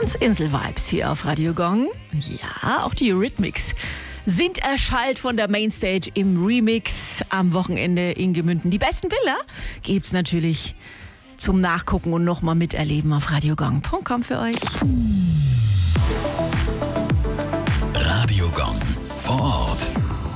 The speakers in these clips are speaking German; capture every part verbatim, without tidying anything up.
Ganz Insel-Vibes hier auf Radio Gong. Ja, auch die Eurythmics sind erschallt von der Mainstage im Remix am Wochenende in Gemünden. Die besten Bilder gibt's natürlich zum Nachgucken und nochmal miterleben auf radiogong punkt com für euch. Radio Gong vor Ort.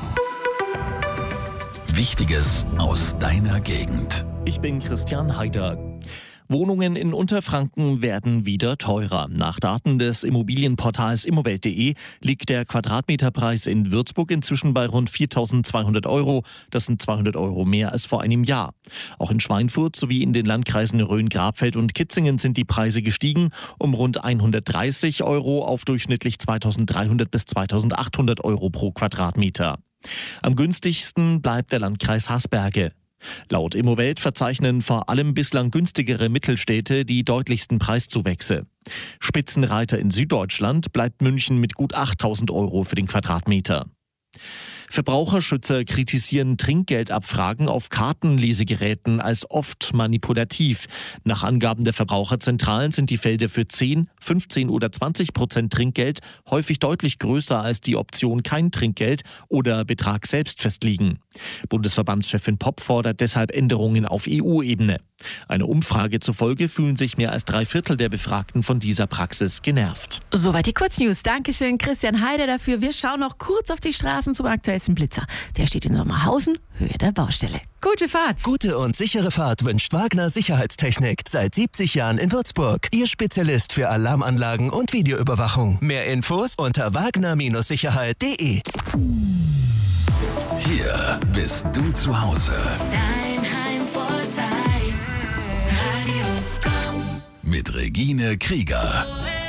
Wichtiges aus deiner Gegend. Ich bin Christian Haider. Wohnungen in Unterfranken werden wieder teurer. Nach Daten des Immobilienportals immowelt punkt de liegt der Quadratmeterpreis in Würzburg inzwischen bei rund viertausendzweihundert Euro. Das sind zweihundert Euro mehr als vor einem Jahr. Auch in Schweinfurt sowie in den Landkreisen Rhön-Grabfeld und Kitzingen sind die Preise gestiegen um rund hundertdreißig Euro auf durchschnittlich zweitausenddreihundert bis zweitausendachthundert Euro pro Quadratmeter. Am günstigsten bleibt der Landkreis Hasberge. Laut Immowelt verzeichnen vor allem bislang günstigere Mittelstädte die deutlichsten Preiszuwächse. Spitzenreiter in Süddeutschland bleibt München mit gut achttausend Euro für den Quadratmeter. Verbraucherschützer kritisieren Trinkgeldabfragen auf Kartenlesegeräten als oft manipulativ. Nach Angaben der Verbraucherzentralen sind die Felder für zehn, fünfzehn oder zwanzig Prozent Trinkgeld häufig deutlich größer als die Option kein Trinkgeld oder Betrag selbst festlegen. Bundesverbandschefin Popp fordert deshalb Änderungen auf E U-Ebene. Eine Umfrage zufolge fühlen sich mehr als drei Viertel der Befragten von dieser Praxis genervt. Soweit die Kurznews. Dankeschön, Christian Haider, dafür. Wir schauen noch kurz auf die Straßen zum aktuellsten Blitzer. Der steht in Sommerhausen, Höhe der Baustelle. Gute Fahrt! Gute und sichere Fahrt wünscht Wagner Sicherheitstechnik. Seit siebzig Jahren in Würzburg. Ihr Spezialist für Alarmanlagen und Videoüberwachung. Mehr Infos unter wagner Sicherheit punkt de. Hier bist du zu Hause. Dein Heimvorteil. Radio Gong. Mit Regine Krieger.